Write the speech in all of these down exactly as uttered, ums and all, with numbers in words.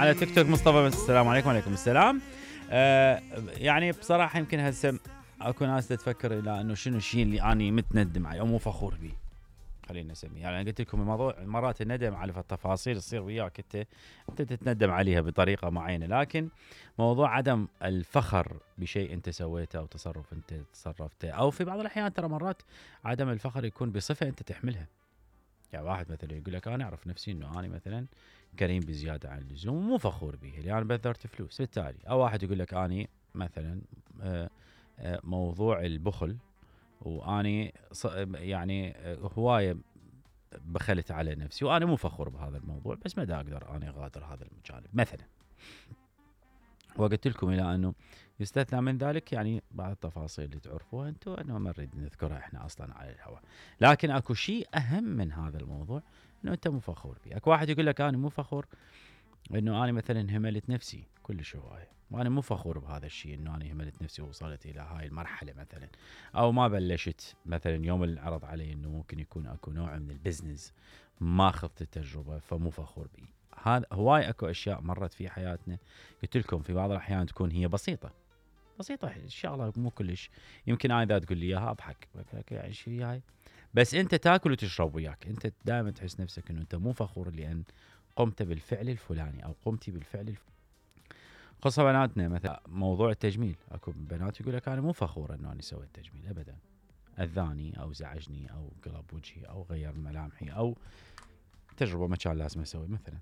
على تيك توك مصطفى. السلام عليكم. وعليكم السلام. آه يعني بصراحة يمكن هسه اكو ناس تفكر الى انه شنو الشيء اللي اني متندم عليه او مو فخور به، خلينا نسميه. يعني انا قلت لكم الموضوع مرات الندم على التفاصيل تصير وياك انت انت تتندم عليها بطريقه معينه، لكن موضوع عدم الفخر بشيء انت سويته او تصرف انت تصرفته، او في بعض الاحيان ترى مرات عدم الفخر يكون بصفه انت تحملها. يعني واحد مثلا يقول لك انا اعرف نفسي انه انا مثلا كريم بزياده عن اللزوم ومو فخور به لان يعني بذرت فلوس بالتالي، او واحد يقول لك اني مثلا آه، آه، موضوع البخل واني يعني هوايه بخلت على نفسي وانا مو فخور بهذا الموضوع، بس ما دا اقدر اني اغادر هذا الجانب مثلا. وقلت لكم الى انه يستثنى من ذلك يعني بعض التفاصيل اللي تعرفوها انتم انه ما نريد نذكرها احنا اصلا على الهواء، لكن اكو شيء اهم من هذا الموضوع انه انت مو فخور به. اكو واحد يقول لك انا مو فخور انه انا مثلا هملت نفسي كلش هوايه، وانا مو فخور بهذا الشيء انه انا هملت نفسي ووصلت الى هاي المرحله مثلا، او ما بلشت مثلا يوم اللي عرض علي انه ممكن يكون اكو نوع من البزنس ما اخذت التجربه فمو فخور به. هذا هواي اكو اشياء مرت في حياتنا قلت لكم في بعض الاحيان تكون هي بسيطه بسيطه ان شاء الله مو كلش، يمكن انا اذا تقول لي اياها اضحك يعني شو هاي، بس انت تاكل وتشرب وياك انت دائما تحس نفسك انه انت مو فخور لان قمت بالفعل الفلاني او قمتي بالفعل الفلاني. خاصة بناتنا مثلا موضوع التجميل، اكو بنات يقول لك انا مو فخورة انه انا سويت تجميل ابدا، اذاني او زعجني او قلب وجهي او غير ملامحي او تجربة ما كان لازم اسوي مثلا.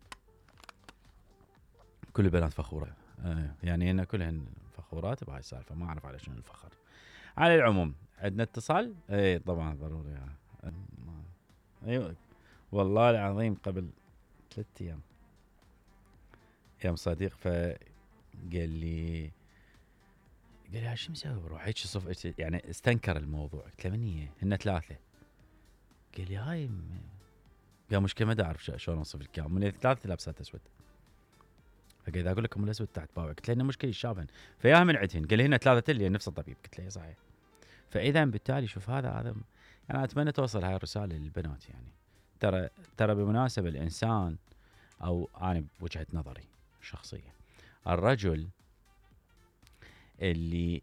كل البنات فخورة آه يعني ان كلهن فخورات بهاي السالفة، ما اعرف على شنو الفخر. على العموم عندنا اتصال، اي طبعا ضروري يعني. ايوه والله العظيم قبل ثلاث ايام يوم صديق فقال لي قال لي شو مسوي بروح هيك صف يعني استنكر الموضوع. قلت له من هي؟ هن ثلاثه. قال لي هاي قال مشكله ما اعرف شلون اوصف لك من الثلاثه لابسات اسود. فقال اذا اقول لكم الاسود تحت باوع. قلت له انه مشكله يشابهن فياها من عندهن. قال لي هن ثلاثه اللي نفس الطبيب. قلت له صحيح. فاذا بالتالي شوف هذا هذا يعني اتمنى توصل هاي الرساله للبنات. يعني ترى ترى بالمناسبه الانسان او انا بوجهه نظري شخصيه الرجل اللي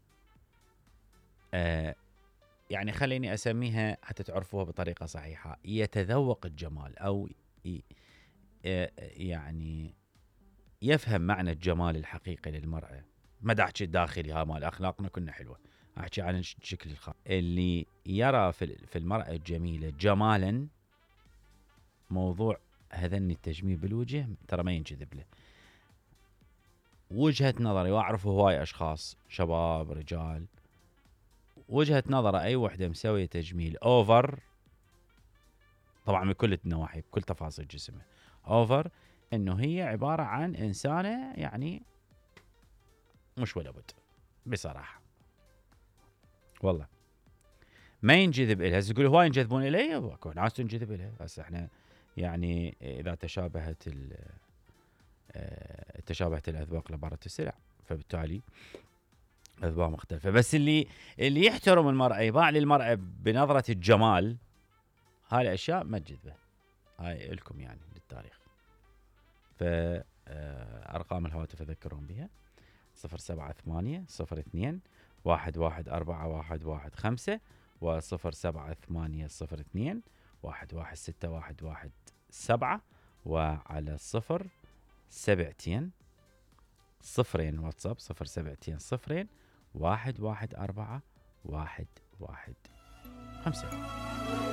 آه يعني خليني اسميها حتى تعرفوها بطريقه صحيحه، يتذوق الجمال او آه يعني يفهم معنى الجمال الحقيقي للمرأة. ما دا احكي الداخلي ها مال اخلاقنا كنا حلوه، احكي عن الشكل الخارجي. اللي يرى في المرأة الجميله جمالا موضوع هذني التجميل بالوجه ترى ما ينجذب له. وجهة نظري واعرف هواي اشخاص شباب رجال وجهة نظره اي وحده مسويه تجميل اوفر طبعا من كل النواحي بكل تفاصيل جسمه اوفر، انه هي عباره عن انسانه يعني مش ولا بد بصراحه والله ما ينجذب الها. تقول هواي ينجذبون الي اكو ناس تنجذب الها. بس احنا يعني اذا تشابهت تشابهت الاذواق لبارة السلع فبالتالي اذواق مختلفه. بس اللي اللي يحترم المراه يباع للمراه بنظره الجمال هاي الاشياء ما تجذبه. هاي لكم يعني للتاريخ. فأرقام الهواتف أذكرهم بها صفر سبعة ثمانية صفر اثنين واحد واحد أربعة واحد واحد خمسة وصفر سبعة ثمانية صفر اثنين واحد واحد ستة واحد واحد سبعة، وعلى صفر سبعتين صفرين واتساب صفر سبعتين صفرين واحد واحد أربعة واحد واحد خمسة.